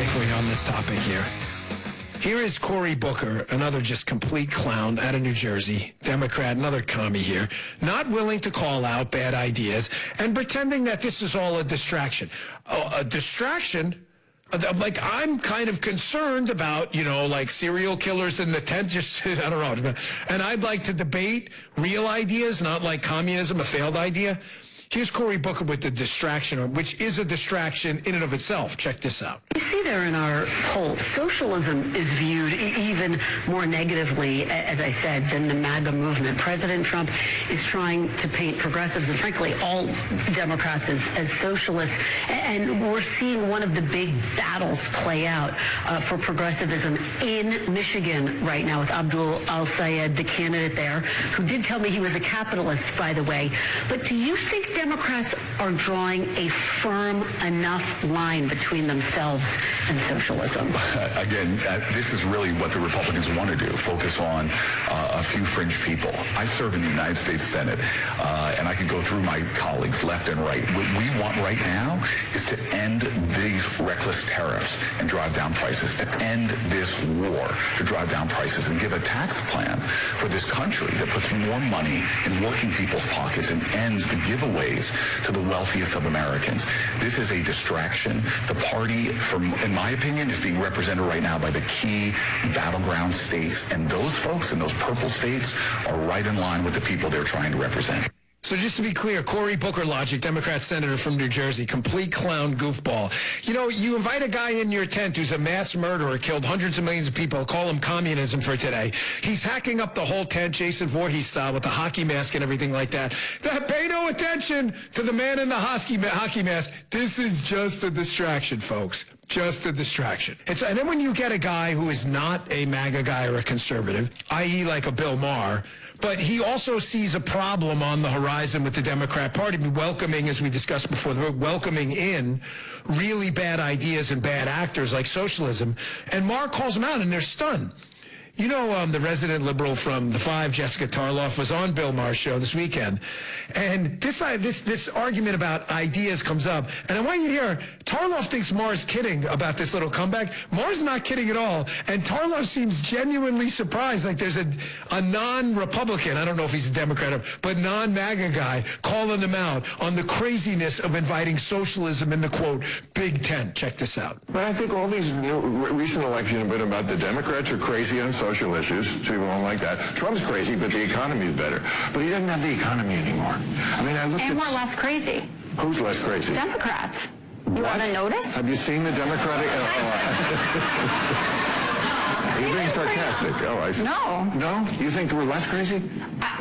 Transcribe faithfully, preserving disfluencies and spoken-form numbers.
quickly on this topic here. Here is Cory Booker, another just complete clown out of New Jersey, Democrat, another commie here, not willing to call out bad ideas and pretending that this is all a distraction. Oh, a distraction? Like, I'm kind of concerned about, you know, like serial killers in the tent, just, I don't know. And I'd like to debate real ideas, not like communism, a failed idea. Here's Cory Booker with the distraction, which is a distraction in and of itself. Check this out. You see there in our poll, socialism is viewed e- even more negatively, as I said, than the MAGA movement. President Trump is trying to paint progressives and, frankly, all Democrats as, as socialists. And we're seeing one of the big battles play out uh, for progressivism in Michigan right now with Abdul Al-Sayed, the candidate there, who did tell me he was a capitalist, by the way. But do you think Democrats are drawing a firm enough line between themselves and socialism? Again, uh, this is really what the Republicans want to do, focus on uh, a few fringe people. I serve in the United States Senate, uh, and I can go through my colleagues left and right. What we want right now is to end these reckless tariffs and drive down prices, to end this war, to drive down prices, and give a tax plan for this country that puts more money in working people's pockets and ends the giveaway to the wealthiest of Americans. This is a distraction. The party, from, in my opinion, is being represented right now by the key battleground states, and those folks in those purple states are right in line with the people they're trying to represent. So just to be clear, Cory Booker logic, Democrat senator from New Jersey, complete clown goofball. You know, you invite a guy in your tent who's a mass murderer, killed hundreds of millions of people, call him communism for today. He's hacking up the whole tent, Jason Voorhees style, with the hockey mask and everything like that. That pay no attention to the man in the hockey, hockey mask. This is just a distraction, folks. Just a distraction. It's, and then when you get a guy who is not a MAGA guy or a conservative, that is like a Bill Maher, but he also sees a problem on the horizon with the Democrat Party, welcoming, as we discussed before, welcoming in really bad ideas and bad actors like socialism. And Maher calls them out, and they're stunned. You know, um, the resident liberal from the Five, Jessica Tarloff, was on Bill Maher's show this weekend. And this uh, this this argument about ideas comes up. And I want you to hear, Tarloff thinks Maher's kidding about this little comeback. Maher's not kidding at all. And Tarloff seems genuinely surprised. Like there's a, a non-Republican, I don't know if he's a Democrat, but non-MAGA guy calling them out on the craziness of inviting socialism in the, quote, big tent. Check this out. But I think all these new, recent elections have been about the Democrats are crazy on social social issues. People don't like that. Trump's crazy, but the economy is better. But he doesn't have the economy anymore. I mean, I looked and at... we're less crazy. Who's less crazy? Democrats. You What? haven't noticed? Have you seen the Democratic... Oh, oh. You're being sarcastic. Oh, I see. No. No? You think we're less crazy? I